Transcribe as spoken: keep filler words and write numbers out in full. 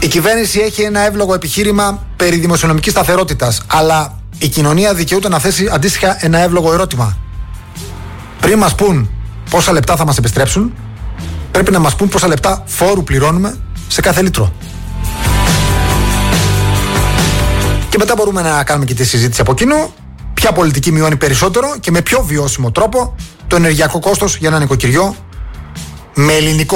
Η κυβέρνηση έχει ένα εύλογο επιχείρημα περί δημοσιονομικής σταθερότητας, αλλά η κοινωνία δικαιούται να θέσει αντίστοιχα ένα εύλογο ερώτημα. Πριν μας πούν πόσα λεπτά θα μας επιστρέψουν, πρέπει να μας πούν πόσα λεπτά φόρου πληρώνουμε σε κάθε λίτρο. Και μετά μπορούμε να κάνουμε και τη συζήτηση από κοινού. Ποια πολιτική μειώνει περισσότερο και με πιο βιώσιμο τρόπο το ενεργειακό κόστος για ένα νοικοκυριό με ελληνικό